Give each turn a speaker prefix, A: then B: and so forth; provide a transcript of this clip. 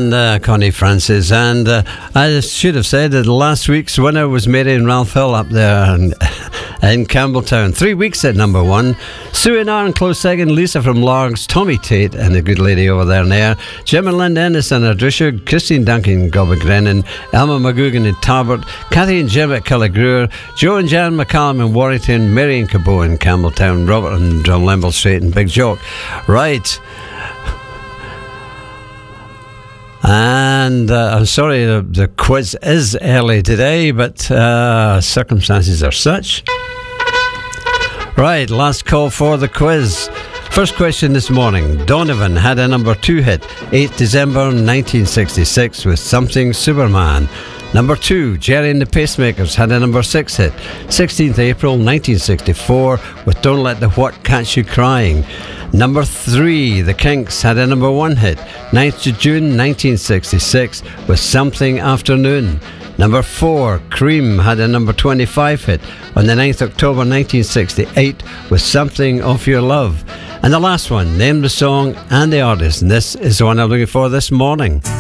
A: and Connie Francis. And I should have said that last week's winner was Mary and Ralph Hill up there in Campbelltown. 3 weeks at number one. Sue and Aaron close second. Lisa from Largs, Tommy Tate and the good lady over there in there. Jim and Linda Ennis and Ardrisha, Christine Duncan, Gobagrenan, Elma McGugan in Tarbert, Cathy and Jim at Killigrewer, Joe and Jan McCallum in Warrington, Mary and Cabot in Campbelltown, Robert and Drumlimble Street and Big Jock. Right. And I'm sorry the quiz is early today, but circumstances are such. Right, last call for the quiz. First question this morning. Donovan had a number 2 hit, 8th December 1966 with Something Superman. Number 2, Jerry and the Pacemakers had a number 6 hit, 16th April 1964 with Don't Let the What Catch You Crying. Number 3, The Kinks had a number 1 hit, 9th of June 1966 with Something Afternoon. Number 4, Cream had a number 25 hit on the 9th October 1968 with Something of Your Love. And the last one, name the song and the artist, and this is the one I'm looking for this morning.